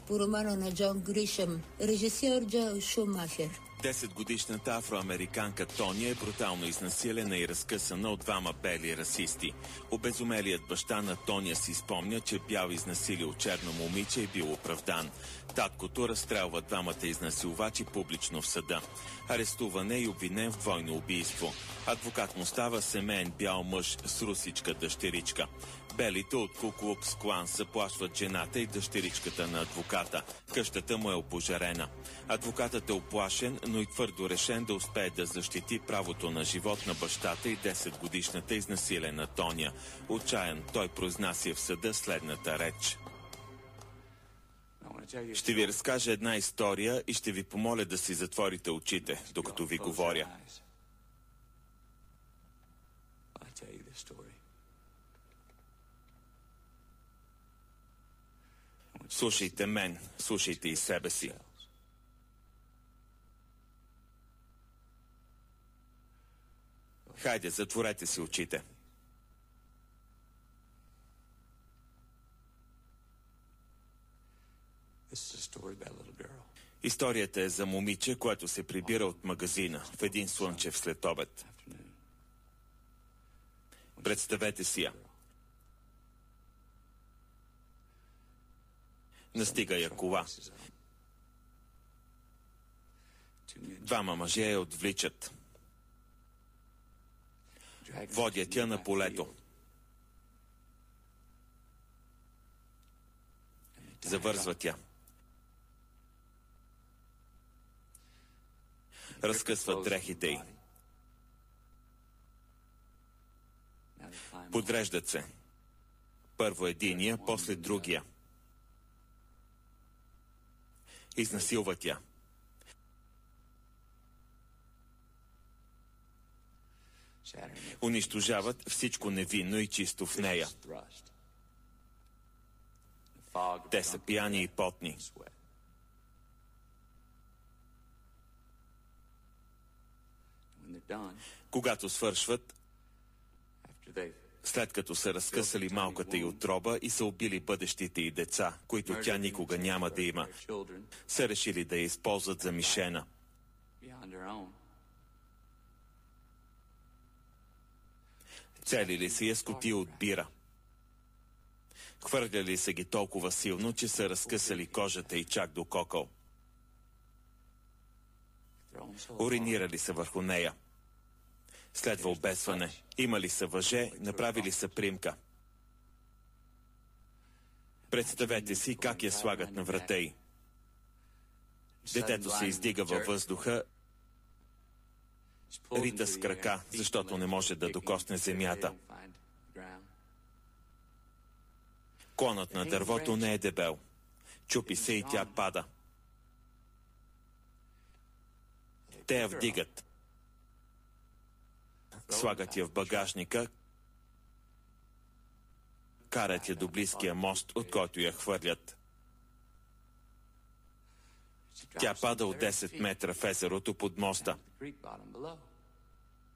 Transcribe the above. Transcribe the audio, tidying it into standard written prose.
по романа на Джон Гришъм, режисьор Джоел Шумахер. 10-годишната афроамериканка Тоня е брутално изнасилена и разкъсана от двама бели расисти. Обезумелият баща на Тоня си спомня, че бял изнасилил черно момиче и бил оправдан. Таткото разстрелва двамата изнасилвачи публично в съда. Арестуван е и обвинен в двойно убийство. Адвокат му става семейен бял мъж с русичка дъщеричка. Белите от Ку Клукс Клан заплашват жената и дъщеричката на адвоката. Къщата му е опожарена. Адвокатът е оплашен, но и твърдо решен да успее да защити правото на живот на бащата и 10-годишната изнасилена Тоня. Отчаян, той произнася в съда следната реч. Ще ви разкажа една история и ще ви помоля да си затворите очите, докато ви говоря. Слушайте мен, слушайте и себе си. Хайде, затворете си очите. Историята е за момиче, което се прибира от магазина в един слънчев следобед. Представете си я. Настига я кола. Двама мъже я отвличат. Водят я на полето. Завързват я. Разкъсват дрехите й. Подреждат се. Първо единия, после другия. Изнасилват я. Унищожават всичко невинно и чисто в нея. Те са пияни и потни. Когато свършват, след като са разкъсали малката й утроба и са убили бъдещите й деца, които тя никога няма да има, са решили да я използват за мишена. Целили са я с кутия от бира. Хвърляли са ги толкова силно, че са разкъсали кожата й чак до кокъл. Уринирали са върху нея. Следва обесване. Имали са въже, направили са примка. Представете си как я слагат на врата й. Детето се издига във въздуха, рита с крака, защото не може да докосне земята. Клонът на дървото не е дебел. Чупи се и тя пада. Те я вдигат. Слагат я в багажника, карат я до близкия мост, от който я хвърлят. Тя пада от 10 метра в езерото под моста.